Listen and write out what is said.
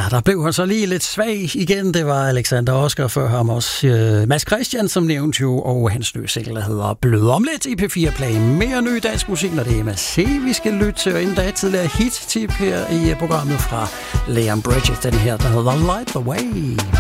der blev han så lige lidt svag igen. Det var Alexander Oscar før ham også. Mads Christian, som nævnte jo, og hans nye single, der hedder Blød Omlet i P4 Play. Mere ny dansk musik, når det er MAC, vi skal lytte til. Og inden da tidligere hit-tip her i programmet fra Leon Bridges. Den her, der hedder Light the Way.